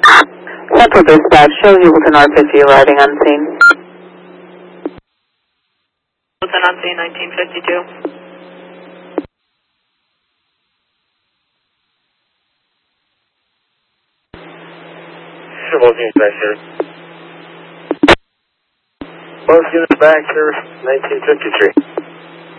Central Dispatch shows you with an R50 arriving on scene. Wilton on scene, 1952. Both units back, sir. Both units back, sir, 1953.